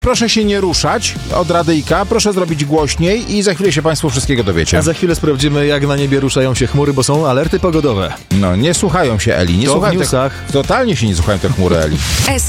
Proszę się nie ruszać od radyjka, proszę zrobić głośniej i za chwilę się państwo wszystkiego dowiecie. A za chwilę sprawdzimy, jak na niebie ruszają się chmury, bo są alerty pogodowe. No, nie słuchają się Eli. Nie To w słuchają newsach. Totalnie się nie słuchają te chmury Eli.